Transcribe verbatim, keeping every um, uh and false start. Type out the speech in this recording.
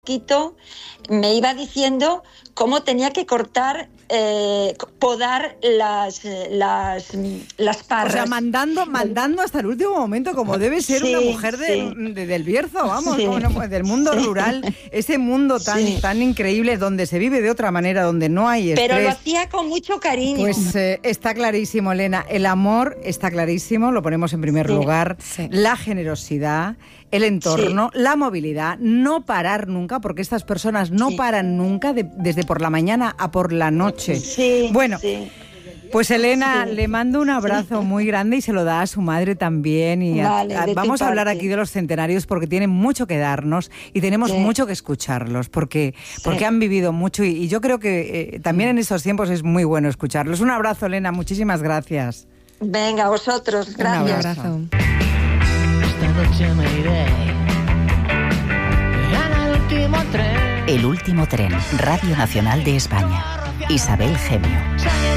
poquito me iba diciendo cómo tenía que cortar, eh, podar las, las, las parras. O sea, mandando, mandando hasta el último momento, como debe ser sí, una mujer de, sí. de, del Bierzo, vamos, sí. como, pues, del mundo sí. rural, ese mundo tan, sí. tan increíble, donde se vive de otra manera, donde no hay estrés. Pero lo hacía con mucho cariño. Pues eh, está clarísimo, Elena, el amor está clarísimo, lo ponemos en primer sí. lugar, sí. la generosidad, el entorno, sí. la movilidad, no parar nunca, porque estas personas no sí. paran nunca, de, desde por la mañana a por la noche. Sí, bueno, sí. pues Elena, sí. le mando un abrazo sí. muy grande y se lo da a su madre también. Y vale, a, a, vamos a hablar aquí de los centenarios porque tienen mucho que darnos y tenemos sí. mucho que escucharlos porque, sí. porque han vivido mucho y, y yo creo que eh, también en estos tiempos es muy bueno escucharlos. Un abrazo, Elena, muchísimas gracias. Venga, vosotros, gracias. Un abrazo. El último tren, Radio Nacional de España. Isabel Gemio.